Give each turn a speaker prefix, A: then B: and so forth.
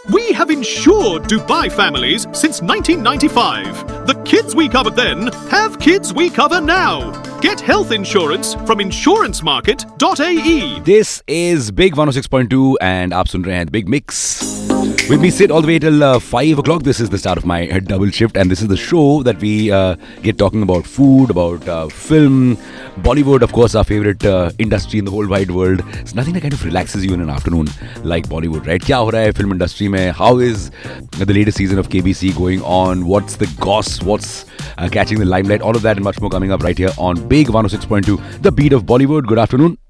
A: We have insured Dubai families since 1995. The kids we covered then have kids we cover now. Get health insurance from insurancemarket.ae.
B: This is Big 106.2 and आप सुन रहे हैं Big Mix. With me Sid all the way till 5 o'clock. This is the start of my double shift and this is the show that we get talking about food, about film, Bollywood, of course, our favorite industry in the whole wide world. It's nothing that kind of relaxes you in an afternoon like Bollywood, right? क्या हो रहा है film industry में? How is the latest season of KBC going on? What's the goss? What's catching the limelight? All of that and much more coming up right here on Big 106.2, the beat of Bollywood. Good afternoon.